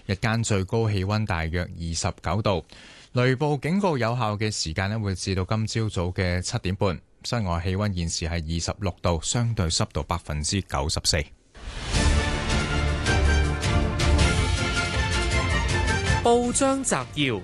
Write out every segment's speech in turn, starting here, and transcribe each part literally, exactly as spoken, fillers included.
日間最高氣溫大約二十九度。雷暴警告有效嘅時間咧會至到今朝早嘅七點半。室外氣溫現時係二十六度，相對濕度百分之九十四。 報章摘要，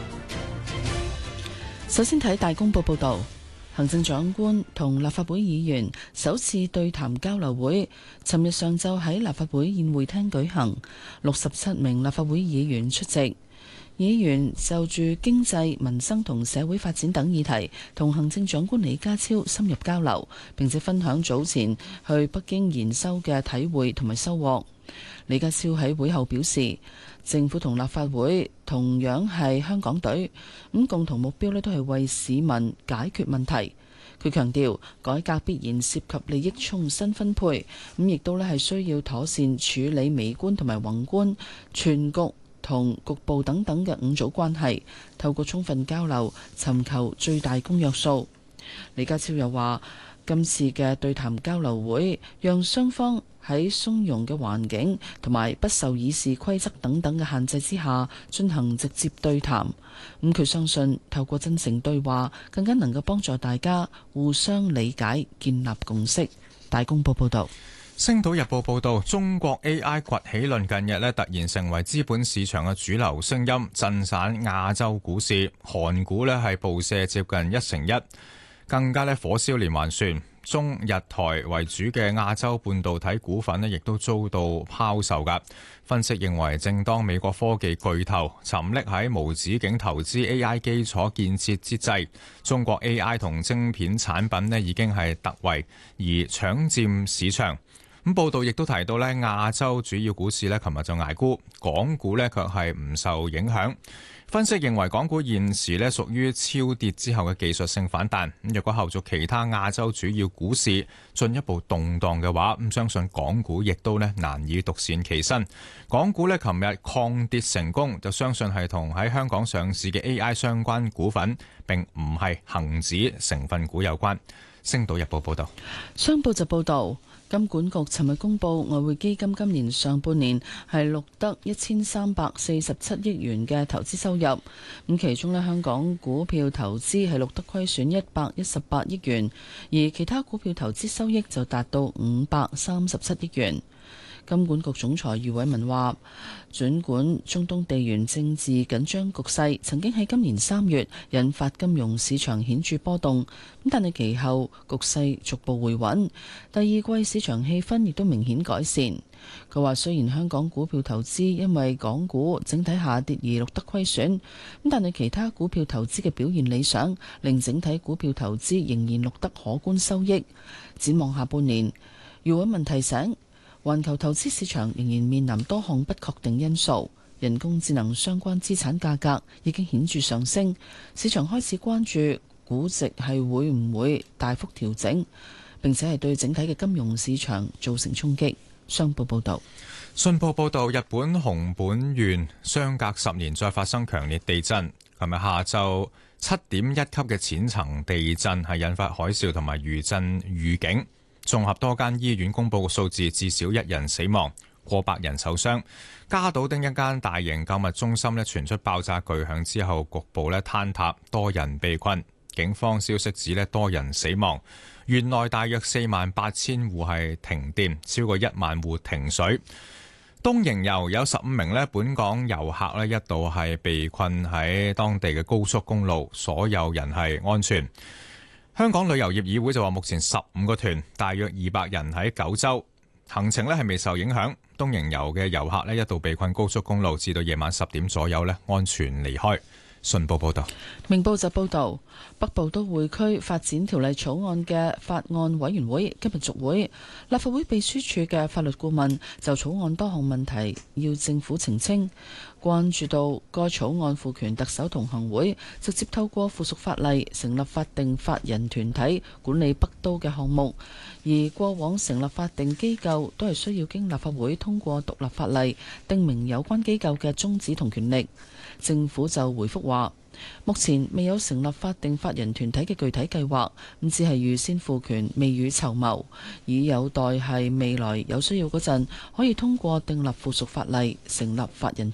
首先睇大公報報道，行政長官同立法會議員首次對談交流會，尋日上晝喺立法會宴會廳舉行，六十七名立法會議員出席。議員就住經濟、民生同社會發展等議題，同行政長官李家超深入交流，並且分享早前去北京研修嘅體會同埋收穫。李家超喺會後表示，政府同立法會同樣係香港隊，咁共同目標咧都係為市民解決問題。佢強調，改革必然涉及利益重新分配，咁亦都咧係需要妥善處理微觀同埋宏觀、全局同局部等等嘅五組關係，透過充分交流，尋求最大公約數。李家超又話，今次嘅對談交流會，讓雙方喺鬆容嘅環境同埋不受議事規則等等嘅限制之下進行直接對談。咁佢相信透過真誠對話，更加能夠幫助大家互相理解、建立共識。大公報報道。 星島日報報道，中國 A I 崛起論近日咧突然成為資本市場嘅主流聲音，震散亞洲股市。韓股咧係暴瀉接近一成一，更加咧火燒連環船。中日台為主嘅亞洲半導體股份咧亦都遭到拋售噶。分析認為，正當美國科技巨頭沉溺喺無止境投資 A I 基礎建設之際，中國 A I 同晶片產品咧已經係突圍而搶佔市場。咁報道亦都提到咧，亞洲主要股市咧，琴日就捱沽，港股咧卻係唔受影響。分析認為，港股現時咧屬於超跌之後嘅技術性反彈。咁若果後續其他亞洲主要股市進一步動盪嘅話，咁相信港股亦都咧難以獨善其身。港股咧琴日抗跌成功，就相信係同喺香港上市嘅 A I 相關股份，並唔係恒指成分股有關。星島日報報道。 商報就報道，金管局尋日公布，外匯基金今年上半年係錄得一千三百四十七億元嘅投資收入，咁其中咧香港股票投資係錄得虧損一百一十八億元，而其他股票投資收益就達到五百三十七億元。金管局總裁余偉文話，儘管中東地緣政治緊張局勢曾經喺今年三月引發金融市場顯著波動，咁但係其後局勢逐步回穩，第二季市場氣氛亦都明顯改善。佢話，雖然香港股票投資因為港股整體下跌而錄得虧損，咁但係其他股票投資嘅表現理想，令整體股票投資仍然錄得可觀收益。展望下半年，余偉文提醒，環球投資市場仍然面臨多項不確定因素，人工智能相關資產價格已經顯著上升，市場開始關注估值係會唔會大幅調整，並且係對整體嘅金融市場造成衝擊。商報報道。 信報報道，日本熊本縣相隔十年再發生強烈地震，琴日下晝七點一級嘅淺層地震係引發海嘯同埋餘震預警。綜合多間醫院公佈嘅數字，至少一人死亡，過百人受傷。加島町一間大型購物中心咧傳出爆炸巨響之後，局部咧坍塌，多人被困。警方消息指咧多人死亡。縣內大約四萬八千戶係停電，超過一萬戶停水。東瀛遊有十五名咧本港遊客咧一度係被困喺當地嘅高速公路，所有人係安全。香港旅遊業議會就話，目前十五個團，大約二百人喺九州行程咧係未受影響。東瀛遊嘅遊客咧一度被困高速公路，至到夜晚十點左右咧安全離開。信報報道。 明報就報道，北部都會區發展條例草案嘅法案委員會今日續會，立法會秘書處嘅法律顧問就草案多項問題要政府澄清，關注到該草案賦權特首同行會直接透過附屬法例成立法定法人團體管理北都嘅項目，而過往成立法定機構都係需要經立法會通過獨立法例定明有關機構嘅宗旨同權力。政府就回覆話，目前未有成立法定法人團體嘅具體計劃，咁只係預先賦權，未雨綢繆，以有待係未來有需要嗰陣可以通過訂立附屬法例成立法人團